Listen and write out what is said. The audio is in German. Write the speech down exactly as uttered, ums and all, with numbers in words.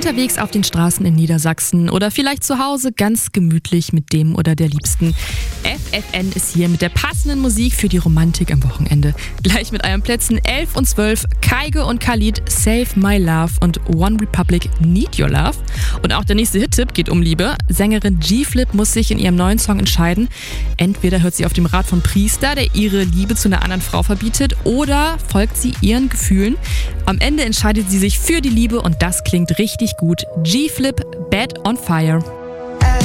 unterwegs auf den Straßen in Niedersachsen oder vielleicht zu Hause ganz gemütlich mit dem oder der Liebsten. F F N ist hier mit der passenden Musik für die Romantik am Wochenende. Gleich mit euren Plätzen elf und zwölf, Kaige und Khalid, Save My Love und One Republic, Need Your Love. Und auch der nächste Hit-Tipp geht um Liebe. Sängerin G-Flip muss sich in ihrem neuen Song entscheiden. Entweder hört sie auf dem Rat von Priester, der ihre Liebe zu einer anderen Frau verbietet, oder folgt sie ihren Gefühlen. Am Ende entscheidet sie sich für die Liebe und das klingt richtig gut. G-Flip, Bad on Fire.